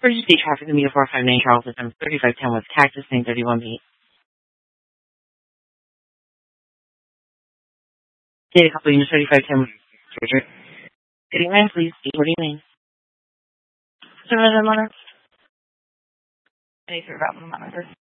For you state traffic in the 459 Charles FM 3510 West Cactus 931B. Data couple units 3510 Richard. Good evening, please. Good evening. Sir, Mother. Any sort of monitor.